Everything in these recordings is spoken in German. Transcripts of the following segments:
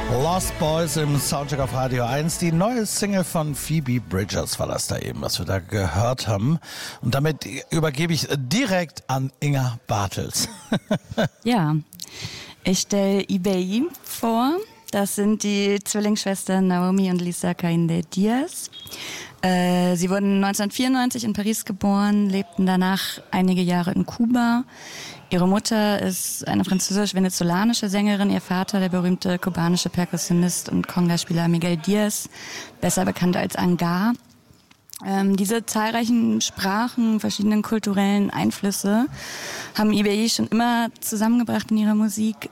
Lost Boys im Soundcheck auf Radio 1. Die neue Single von Phoebe Bridgers war das da eben, was wir da gehört haben. Und damit übergebe ich direkt an Inga Bartels. Ja, ich stelle Ibeyi vor. Das sind die Zwillingsschwestern Naomi und Lisa Kainde-Diaz. Sie wurden 1994 in Paris geboren, lebten danach einige Jahre in Kuba. Ihre Mutter ist eine französisch-venezolanische Sängerin, ihr Vater der berühmte kubanische Perkussionist und Conga-Spieler Miguel Diaz, besser bekannt als Angar. Diese zahlreichen Sprachen, verschiedenen kulturellen Einflüsse haben Ibeyi schon immer zusammengebracht in ihrer Musik.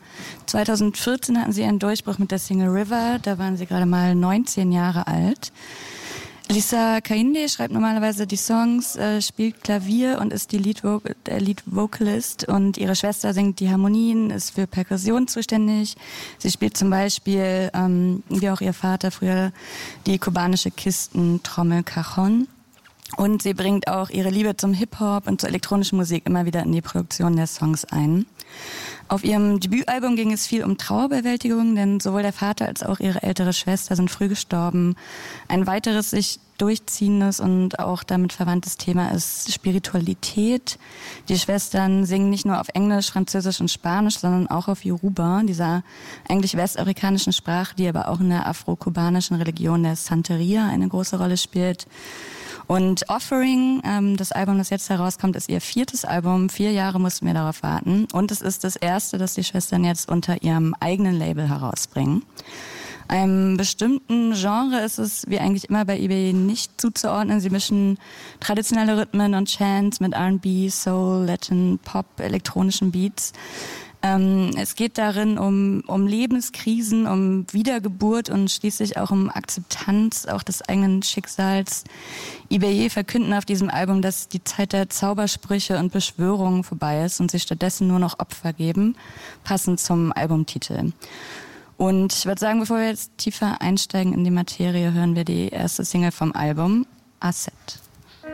2014 hatten sie einen Durchbruch mit der Single River, da waren sie gerade mal 19 Jahre alt. Lisa Kainde schreibt normalerweise die Songs, spielt Klavier und ist der Lead Vocalist, und ihre Schwester singt die Harmonien, ist für Perkussion zuständig. Sie spielt zum Beispiel, wie auch ihr Vater früher, die kubanische Kistentrommel Cajon. Und sie bringt auch ihre Liebe zum Hip-Hop und zur elektronischen Musik immer wieder in die Produktion der Songs ein. Auf ihrem Debütalbum ging es viel um Trauerbewältigung, denn sowohl der Vater als auch ihre ältere Schwester sind früh gestorben. Ein weiteres sich durchziehendes und auch damit verwandtes Thema ist Spiritualität. Die Schwestern singen nicht nur auf Englisch, Französisch und Spanisch, sondern auch auf Yoruba, dieser eigentlich westafrikanischen Sprache, die aber auch in der afro-kubanischen Religion der Santeria eine große Rolle spielt. Und Offering, das Album, das jetzt herauskommt, ist ihr 4. Album. 4 Jahre mussten wir darauf warten. Und es ist das erste, das die Schwestern jetzt unter ihrem eigenen Label herausbringen. Einem bestimmten Genre ist es, wie eigentlich immer bei Ibeyi, nicht zuzuordnen. Sie mischen traditionelle Rhythmen und Chants mit R&B, Soul, Latin, Pop, elektronischen Beats. Es geht darin um Lebenskrisen, um Wiedergeburt und schließlich auch um Akzeptanz auch des eigenen Schicksals. Ibeyi verkünden auf diesem Album, dass die Zeit der Zaubersprüche und Beschwörungen vorbei ist und sie stattdessen nur noch Opfer geben, passend zum Albumtitel. Und ich würde sagen, bevor wir jetzt tiefer einsteigen in die Materie, hören wir die erste Single vom Album, Asset.